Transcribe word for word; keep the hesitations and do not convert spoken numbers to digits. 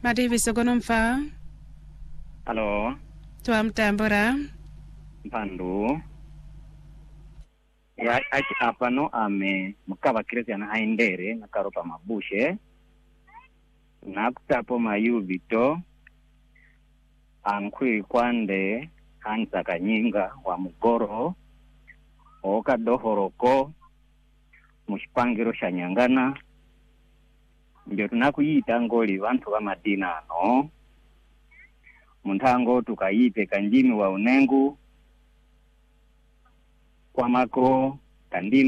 Madivi sogono mfa. Halo, Twa mtambura. Mpandu. Ya achi apa no ame mukaba Christian haindere nakaropa mabushe. Nakutapo mayubito. Ankwi kwande hansa kanyinga wa mugoro. Oka dohoroko. Mushipangiro shanyangana. Ndio tunakuyita ngoli bantu ba madina no. Muntango tukayipe kanjini wa unengu kwa makro kandini